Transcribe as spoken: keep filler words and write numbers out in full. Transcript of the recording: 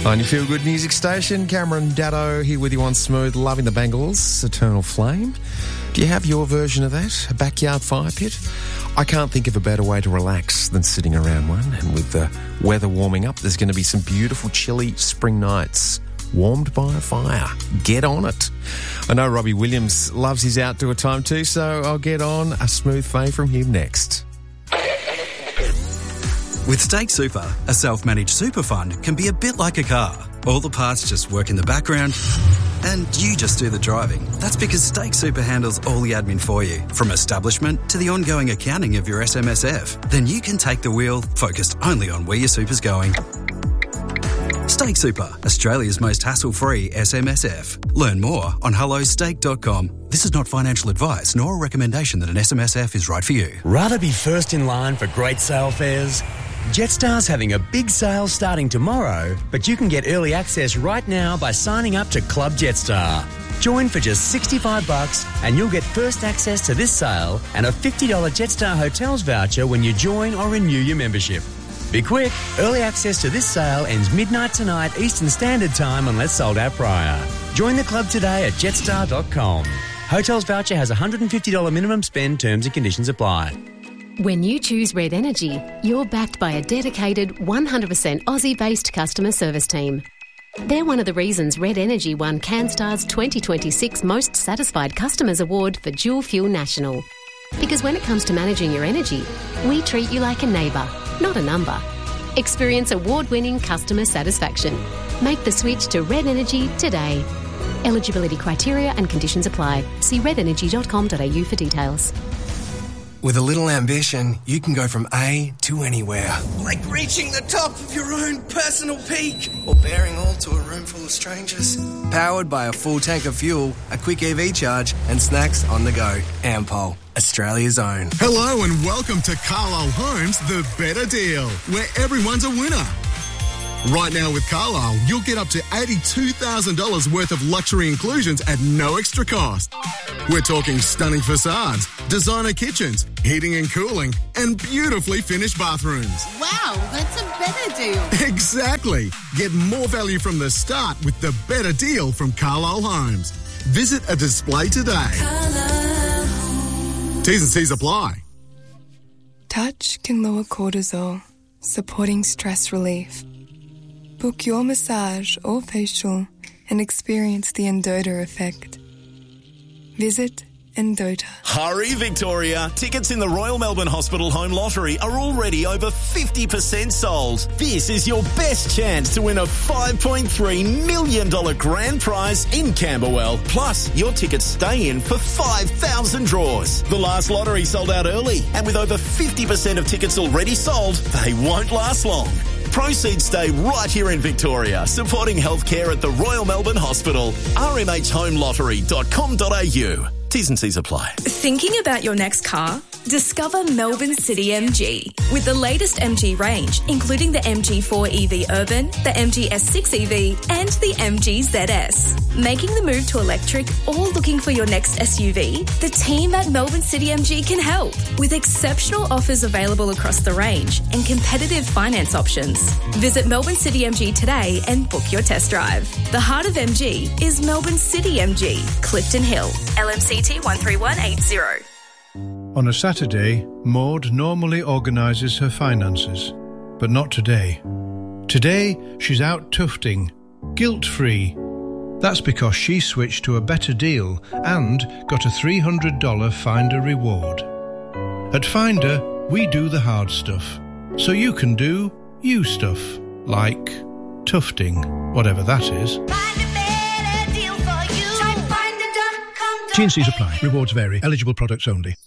On your feel-good music station, Cameron Daddo here with you on Smooth, loving the Bengals, Eternal Flame. Do you have your version of that? A backyard fire pit? I can't think of a better way to relax than sitting around one. And with the weather warming up, there's going to be some beautiful, chilly spring nights warmed by a fire. Get on it. I know Robbie Williams loves his outdoor time too, so I'll get on a smooth fade from him next. With Stake Super, a self-managed super fund can be a bit like a car. All the parts just work in the background and you just do the driving. That's because Stake Super handles all the admin for you, from establishment to the ongoing accounting of your S M S F. Then you can take the wheel, focused only on where your super's going. Stake Super, Australia's most hassle-free S M S F. Learn more on hello stake dot com. This is not financial advice nor a recommendation that an S M S F is right for you. Rather be first in line for great sale fares? Jetstar's having a big sale starting tomorrow, but you can get early access right now by signing up to Club Jetstar. Join for just sixty-five bucks and you'll get first access to this sale and a fifty dollars Jetstar Hotels voucher when you join or renew your membership. Be quick, early access to this sale ends midnight tonight Eastern Standard Time unless sold out prior. Join the club today at jetstar dot com. Hotels voucher has a one hundred fifty dollars minimum spend, terms and conditions apply. When you choose Red Energy, you're backed by a dedicated one hundred percent Aussie-based customer service team. They're one of the reasons Red Energy won CanStar's twenty twenty-six Most Satisfied Customers Award for Dual Fuel National. Because when it comes to managing your energy, we treat you like a neighbour, not a number. Experience award-winning customer satisfaction. Make the switch to Red Energy today. Eligibility criteria and conditions apply. See red energy dot com dot a u for details. With a little ambition, you can go from A to anywhere. Like reaching the top of your own personal peak. Or bearing all to a room full of strangers. Powered by a full tank of fuel, a quick E V charge, and snacks on the go. Ampol, Australia's own. Hello and welcome to Carlisle Homes, the better deal, where everyone's a winner. Right now with Carlisle, you'll get up to eighty-two thousand dollars worth of luxury inclusions at no extra cost. We're talking stunning facades, designer kitchens, heating and cooling, and beautifully finished bathrooms. Wow, that's a better deal. Exactly. Get more value from the start with the better deal from Carlisle Homes. Visit a display today. Carlisle. T's and C's apply. Touch can lower cortisol, supporting stress relief. Book your massage or facial and experience the Endota effect. Visit Endota. Hurry, Victoria. Tickets in the Royal Melbourne Hospital Home Lottery are already over fifty percent sold. This is your best chance to win a five point three million dollars grand prize in Camberwell. Plus, your tickets stay in for five thousand draws. The last lottery sold out early, and with over fifty percent of tickets already sold, they won't last long. Proceeds stay right here in Victoria, supporting healthcare at the Royal Melbourne Hospital. r m h home lottery dot com dot a u. T's and C's apply. Thinking about your next car? Discover Melbourne City M G. With the latest M G range, including the M G four E V Urban, the M G S six E V, and the M G Z S. Making the move to electric or looking for your next S U V? The team at Melbourne City M G can help. With exceptional offers available across the range and competitive finance options. Visit Melbourne City M G today and book your test drive. The heart of M G is Melbourne City M G, Clifton Hill. L M C T one three one eight zero. On a Saturday, Maud normally organises her finances, but not today. Today, she's out tufting, guilt-free. That's because she switched to a better deal and got a three hundred dollars Finder reward. At Finder, we do the hard stuff, so you can do you stuff, like tufting, whatever that is. T and C's apply. Rewards vary. Eligible products only.